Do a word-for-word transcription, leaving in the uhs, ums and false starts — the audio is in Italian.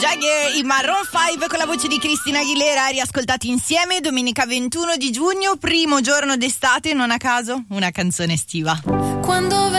Jagger, i Maroon cinque con la voce di Cristina Aguilera, riascoltati insieme domenica ventuno di giugno, primo giorno d'estate, non a caso una canzone estiva. Quando